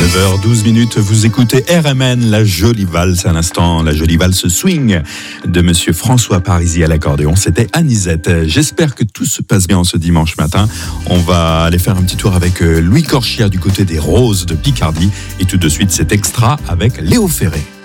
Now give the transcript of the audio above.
9h12, vous écoutez RMN, la jolie valse à l'instant, la jolie valse swing de monsieur François Parisi à l'accordéon. C'était Anisette. J'espère que tout se passe bien ce dimanche matin. On va aller faire un petit tour avec Louis Corchia du côté des Roses de Picardie. Et tout de suite, c'est Extra avec Léo Ferré.